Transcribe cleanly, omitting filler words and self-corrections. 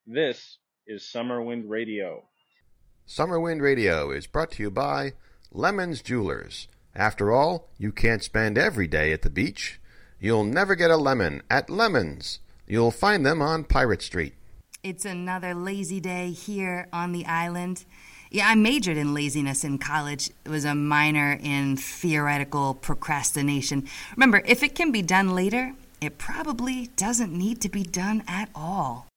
This is Summer Wind Radio. Summer Wind Radio is brought to you by Lemons Jewelers. After all, you can't spend every day at the beach. You'll never get a lemon at Lemons. You'll find them on Pirate Street. It's another lazy day here on the island. Yeah, I majored in laziness in college. It was a minor in theoretical procrastination. Remember, if it can be done later, it probably doesn't need to be done at all.